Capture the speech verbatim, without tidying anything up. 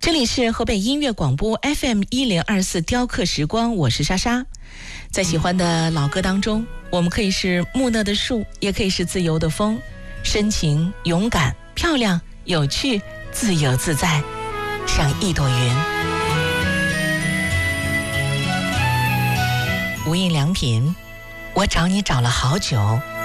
这里是河北音乐广播 F M 一零二四雕刻时光，我是莎莎。在喜欢的老歌当中，我们可以是木讷的树，也可以是自由的风，深情、勇敢、漂亮、有趣、自由自在，像一朵云。无印良品，我找你找了好久。